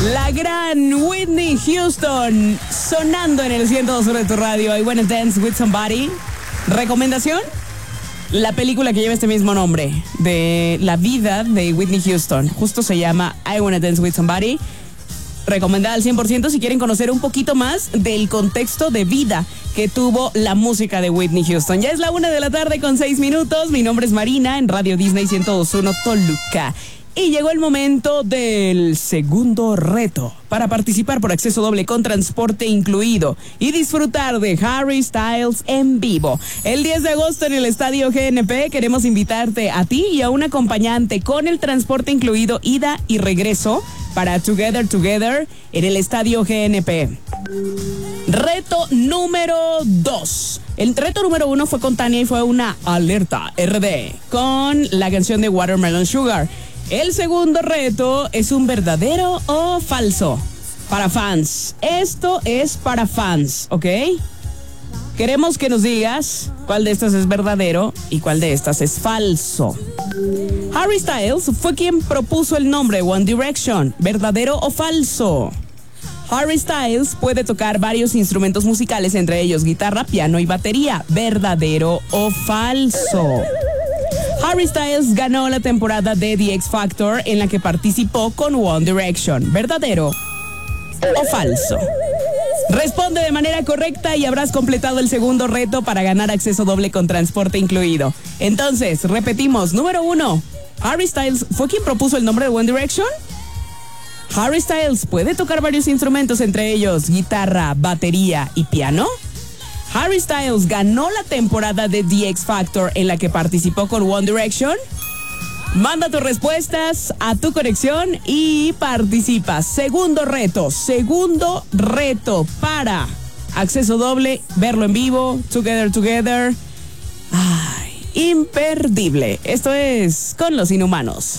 La gran Whitney Houston sonando en el 102 de tu radio. I Wanna Dance With Somebody. ¿Recomendación? La película que lleva este mismo nombre, de la vida de Whitney Houston. Justo se llama I Wanna Dance With Somebody. Recomendada al 100% si quieren conocer un poquito más del contexto de vida que tuvo la música de Whitney Houston. Ya es la 1:00 con 6 minutos. Mi nombre es Marina en Radio Disney 102.1 Toluca. Y llegó el momento del segundo reto para participar por acceso doble con transporte incluido y disfrutar de Harry Styles en vivo. El 10 de agosto en el Estadio GNP queremos invitarte a ti y a un acompañante con el transporte incluido ida y regreso para Together en el Estadio GNP. Reto número 2. El reto número 1 fue con Tania y fue una alerta RD con la canción de Watermelon Sugar. El segundo reto es un verdadero o falso para fans. Esto es para fans, ¿ok? Queremos que nos digas cuál de estas es verdadero y cuál de estas es falso. Harry Styles fue quien propuso el nombre One Direction. ¿Verdadero o falso? Harry Styles puede tocar varios instrumentos musicales, entre ellos guitarra, piano y batería. ¿Verdadero o falso? Harry Styles ganó la temporada de The X Factor en la que participó con One Direction. ¿Verdadero o falso? Responde de manera correcta y habrás completado el segundo reto para ganar acceso doble con transporte incluido. Entonces, repetimos. Número 1. ¿Harry Styles fue quien propuso el nombre de One Direction? ¿Harry Styles puede tocar varios instrumentos, entre ellos guitarra, batería y piano? ¿Harry Styles ganó la temporada de The X Factor en la que participó con One Direction? Manda tus respuestas a tu conexión y participa. Segundo reto para acceso doble, verlo en vivo, Together. Ay, imperdible. Esto es Con los Inhumanos.